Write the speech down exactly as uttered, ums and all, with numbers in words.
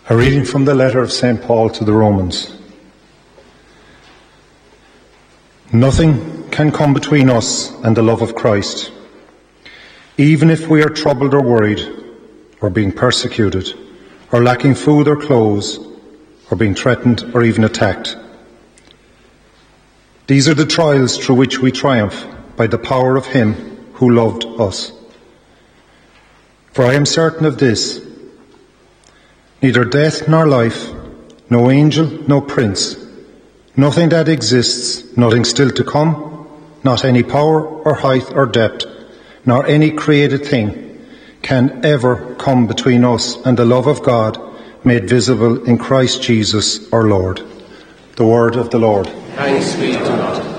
A reading from the letter of Saint Paul to the Romans. Nothing can come between us and the love of Christ, even if we are troubled or worried, or being persecuted, or lacking food or clothes, or being threatened or even attacked. These are the trials through which we triumph by the power of Him who loved us. For I am certain of this: neither death nor life, no angel, no prince, nothing that exists, nothing still to come, not any power or height or depth, nor any created thing can ever come between us and the love of God made visible in Christ Jesus our Lord. The word of the Lord. Thanks be to God.